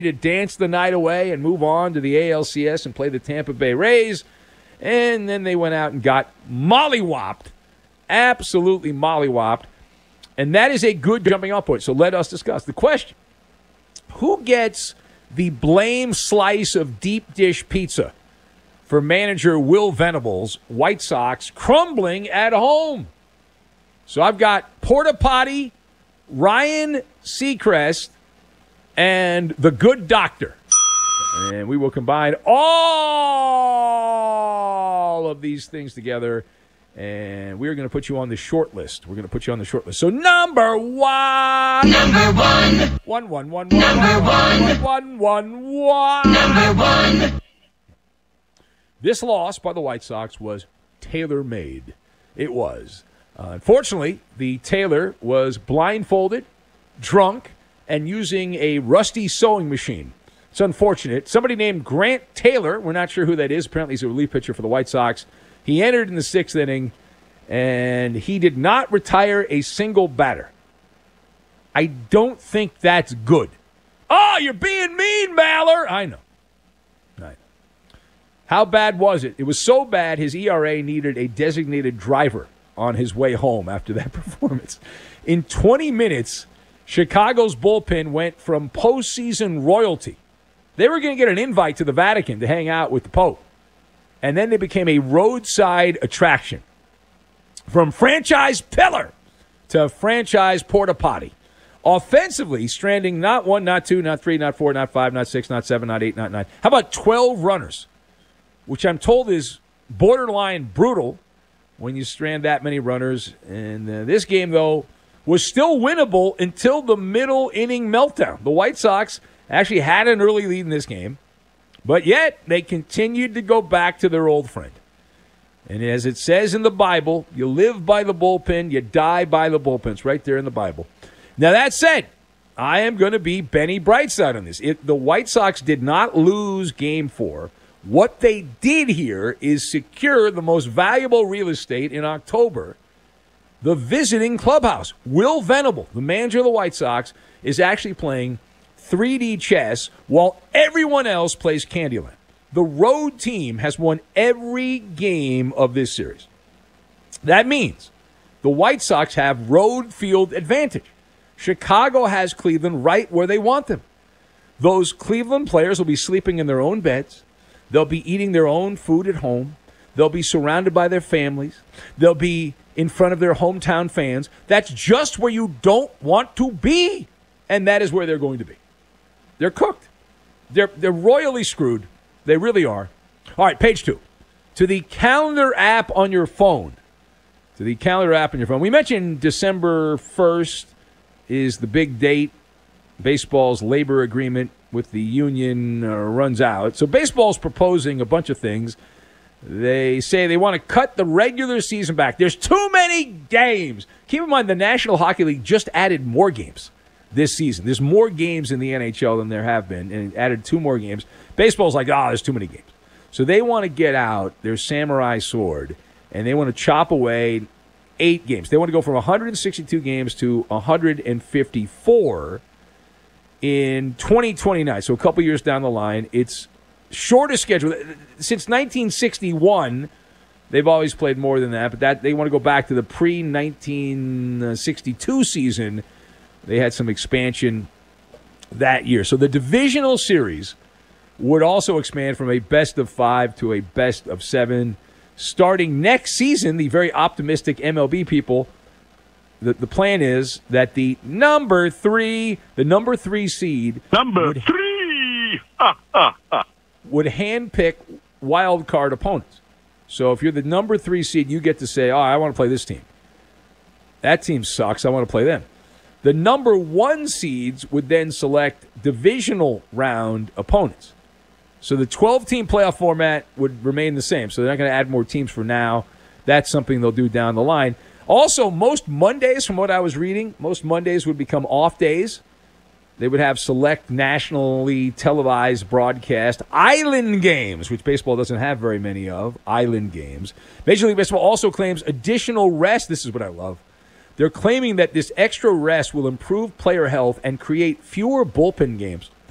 to dance the night away and move on to the ALCS and play the Tampa Bay Rays. And then they went out and got mollywopped, absolutely mollywopped. And that is a good jumping off point. So let us discuss the question. Who gets the blame slice of deep dish pizza for manager Will Venables' White Sox crumbling at home? So I've got Porta Potty, Ryan Seacrest, and the Good Doctor. And we will combine all of these things together, and we're going to put you on the short list. We're going to put you on the short list. So number one. Number one. This loss by the White Sox was tailor-made. It was. Unfortunately, the tailor was blindfolded, drunk, and using a rusty sewing machine. It's unfortunate. Somebody named Grant Taylor, we're not sure who that is. Apparently he's a relief pitcher for the White Sox. He entered in the sixth inning, and he did not retire a single batter. I don't think that's good. Oh, you're being mean, Maller. I know. How bad was it? It was so bad his ERA needed a designated driver on his way home after that performance. In 20 minutes, Chicago's bullpen went from postseason royalty. They were going to get an invite to the Vatican to hang out with the Pope. And then they became a roadside attraction. From franchise pillar to franchise porta potty. Offensively, stranding not one, not two, not three, not four, not five, not six, not seven, not eight, not nine. How about 12 runners? Which I'm told is borderline brutal when you strand that many runners. And this game, though, was still winnable until the middle inning meltdown. The White Sox actually had an early lead in this game, but yet they continued to go back to their old friend. And as it says in the Bible, you live by the bullpen, you die by the bullpen. It's right there in the Bible. Now, that said, I am going to be Benny Brightside on this. The White Sox did not lose Game 4. What they did here is secure the most valuable real estate in October, the visiting clubhouse. Will Venable, the manager of the White Sox, is actually playing 3D chess while everyone else plays Candyland. The road team has won every game of this series. That means the White Sox have road field advantage. Chicago has Cleveland right where they want them. Those Cleveland players will be sleeping in their own beds. They'll be eating their own food at home. They'll be surrounded by their families. They'll be in front of their hometown fans. That's just where you don't want to be. And that is where they're going to be. They're cooked. They're royally screwed. They really are. All right, page 2. To the calendar app on your phone. To the calendar app on your phone. We mentioned December 1st is the big date. Baseball's labor agreement with the union runs out. So baseball's proposing a bunch of things. They say they want to cut the regular season back. There's too many games. Keep in mind, the National Hockey League just added more games this season. There's more games in the NHL than there have been, and it added 2 more games. Baseball's like, there's too many games. So they want to get out their samurai sword, and they want to chop away 8 games. They want to go from 162 games to 154 in 2029, so a couple years down the line. It's shortest schedule. Since 1961, they've always played more than that, but they want to go back to the pre-1962 season. They had some expansion that year. So the divisional series would also expand from a best-of-5 to a best-of-7. Starting next season, the very optimistic MLB people, the plan is that the number 3 seed would handpick wild card opponents. So if you're the number 3 seed, you get to say, I want to play this team. That team sucks. I want to play them. The number 1 seeds would then select divisional round opponents. So the 12-team playoff format would remain the same. So they're not going to add more teams for now. That's something they'll do down the line. Also, most Mondays, from what I was reading, most Mondays would become off days. They would have select nationally televised broadcast island games, which baseball doesn't have very many of, island games. Major League Baseball also claims additional rest. This is what I love. They're claiming that this extra rest will improve player health and create fewer bullpen games.